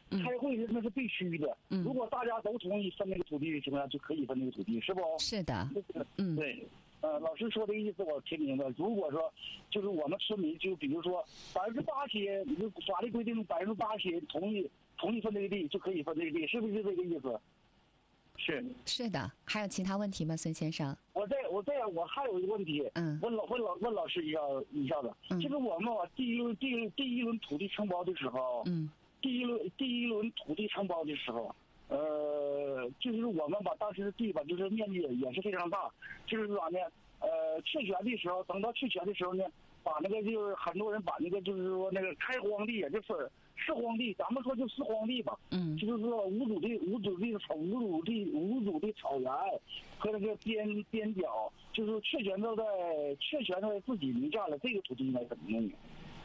开会那是必须的。如果大家都同意分那个土地的情况下，就可以分那个土地，是不？ 是的。 对。老师说的意思我听明白。如果说就是我们村民，就比如说80%，法律规定80%同意分这个地，就可以分这个地，是不是这个意思？ 是的。还有其他问题吗，孙先生？ 我还有一个问题，问老师一下子，就是我们第一轮土地承包的时候，第一轮土地承包的时候，就是我们把当时的地吧，就是面积也是非常大，就是啥呢？确权的时候，等到确权的时候呢，把那个就是很多人把那个就是说那个开荒地也就是是荒地，咱们说就是荒地吧，就是说无主的草原和那个边角，就是确权在自己名下了，这个土地应该怎么弄？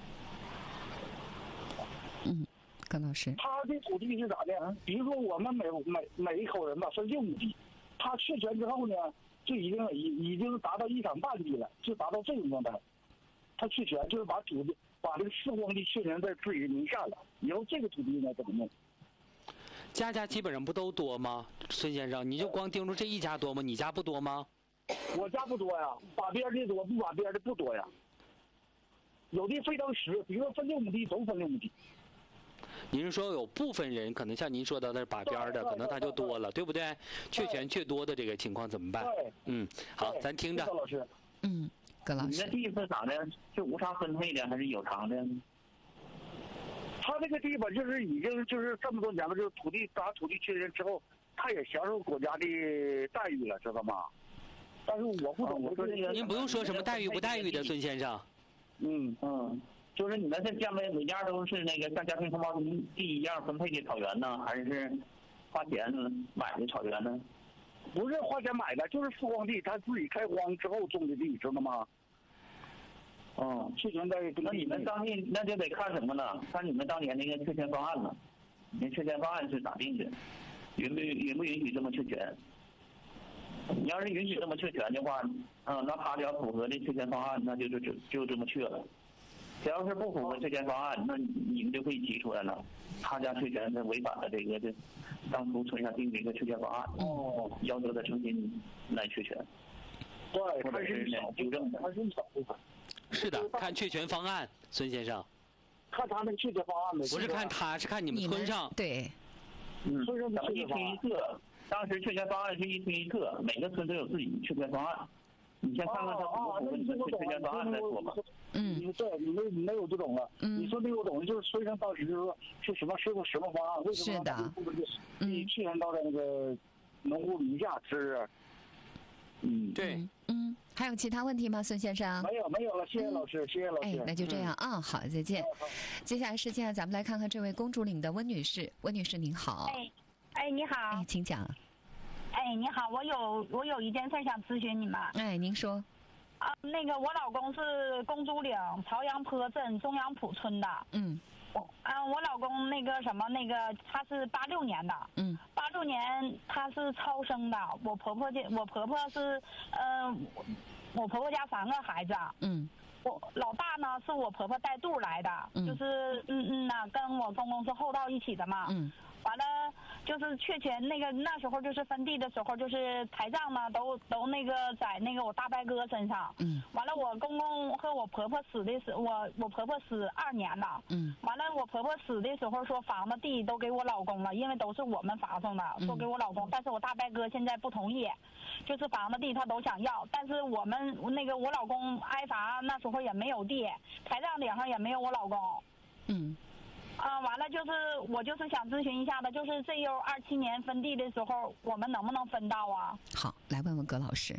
葛老师， 他的土地是咋的？比如说我们每一口人吧分6亩地，他确权之后呢，就已经达到1场半地了，就达到这种状态。他确权就是把这个是荒地确权在自己名下了，以后这个土地应该怎么弄？ 家基本上不都多吗？孙先生，你就光盯住这一家多吗？你家不多吗？ 我家不多呀，把边的多，不把边的不多呀。有的非常实，比如说分6亩地，都分6亩地。 您是说有部分人可能像您说的那把边的，可能他就多了，对不对？确权确多的这个情况怎么办？好，咱听着。 老师， 葛老师， 你的地是咋的？是无偿分配的还是有偿的？ 他这个地吧，就是已经就是这么多年了，就是土地确认之后，他也享受国家的待遇了，知道吗？但是我不懂，我说这个您不用说什么待遇不待遇的，孙先生。 就是你们是家每家都是那个像家庭承包地一样分配的草原呢，还是花钱买的草原呢？ 不是花钱买的，就是是荒地，他自己开荒之后种的地，知道吗？确权在。 那你们当年那就得看什么呢？看你们当年那个确权方案了。你确权方案是咋定的？允不允许这么确权？你要是允许这么确权的话，那他只要符合这确权方案，那就这么确了。只要是不符合确权方案，那你们就可以提出来了。他家确权是违反了这当初村上定的一个确权方案，要求他重新来确权。 对， 或者是纠正的。 是的，看确权方案，孙先生。 看他那个确权方案的。 不是看他，是看你们村上。 对。 村上咱们一村一个，当时确权方案是一村一个，每个村都有自己确权方案。你先看看他符不符合你的确权方案再说吧。 对，你没有这种了。你说这个懂，就是村上当时就是说是什么方案？为什么你确权到了那个农户名下是？ 对。 还有其他问题吗，孙先生？ 没有了，谢谢老师，谢谢老师。 那就这样啊，好，再见。接下来时间咱们来看看这位公主岭的温女士，温女士您好。 你好。 请讲。 你好，我有一件事想咨询你们。 您说。 那个我老公是公主岭朝阳坡镇中央浦村的。我老公他是86年的。86年他是超生的。我婆婆是我婆婆家3个孩子。我老大呢是我婆婆带肚来的，就是跟我公公是后到一起的嘛。完了就是确权那时候就是分地的时候，就是台账呢都在我大伯哥身上。完了我公公和我婆婆死的是我婆婆死2年了。完了我婆婆死的时候说房子地都给我老公了，因为都是我们房上的，说给我老公。但是我大伯哥现在不同意，就是房子地他都想要，但是我老公挨罚那时候也没有地，台账顶上也没有我老公。完了我就是想咨询一下的，就是27年分地的时候，我们能不能分到啊？ 好，来问问葛老师。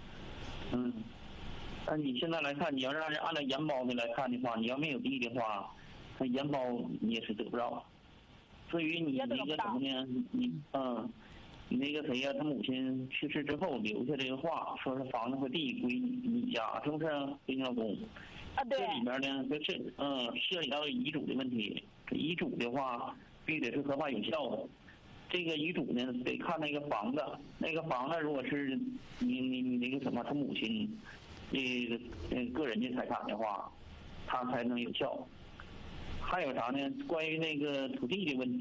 那你现在来看，你要让人按照原包的来看的话，你要没有地的话，那原包你也是得不着。至于你那个什么呢？你那个谁呀？他母亲去世之后留下这个话，说是房子和地归你家，是不是？归你老公。 对。 这里面呢，就是涉及到遗嘱的问题。这遗嘱的话，必须得是合法有效的。这个遗嘱呢，得看那个房子，如果是你那个什么，他母亲个人的财产的话，他才能有效。还有啥呢？关于那个土地的问题。